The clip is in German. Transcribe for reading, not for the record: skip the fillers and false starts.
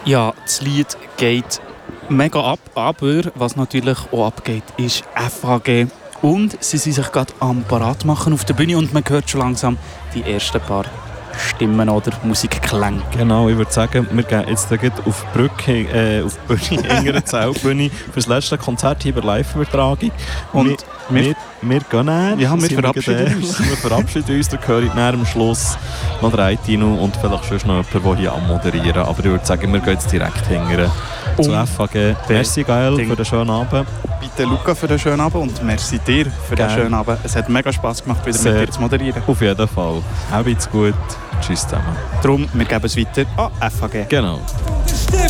Ja, das Lied geht mega ab, aber was natürlich auch abgeht, ist FAG. Und sie sind sich gerade am Parat machen auf der Bühne und man hört schon langsam die ersten paar Stimmen oder Musikklänge. Genau, ich würde sagen, wir gehen jetzt auf die Brücke, auf die Bühne, engere Zeltbühne für das letzte Konzert hier über Live-Übertragung. Und wir gehen näher. Ja, wir verabschieden uns. Wir verabschieden uns, da höre ich näher am Schluss noch der Reitino und vielleicht schon noch jemand, der hier moderieren. Aber ich würde sagen, wir gehen jetzt direkt hingern zu FAG. Merci, Gael, für den schönen Abend. Bitte Luca für den schönen Abend und merci dir für den schönen Abend. Es hat mega Spass gemacht, wieder mit dir zu moderieren. Auf jeden Fall. Habt's gut. Tschüss zusammen. Darum, wir geben es weiter an FAG. Genau.